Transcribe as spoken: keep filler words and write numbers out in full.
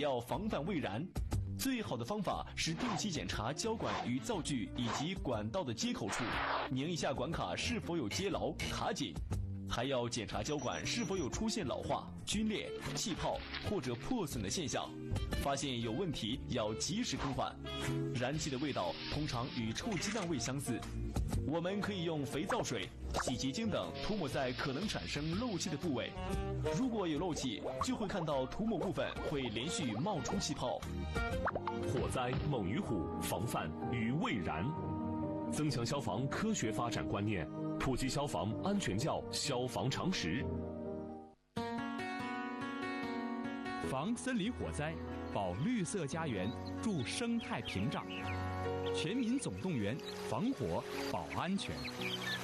要防范未燃。最好的方法是定期检查胶管与灶具以及管道的接口处，拧一下管卡是否有接牢、卡紧。还要检查胶管是否有出现老化、皲裂、气泡或者破损的现象，发现有问题要及时更换。燃气的味道通常与臭鸡蛋味相似，我们可以用肥皂水、洗洁精等涂抹在可能产生漏气的部位。如果有漏气，就会看到涂抹部分会连续冒出气泡。 火灾猛于虎，防范于未然。增强消防科学发展观念，普及消防安全教消防常识。 防森林火灾，保绿色家园，筑生态屏障。全民总动员，防火保安全。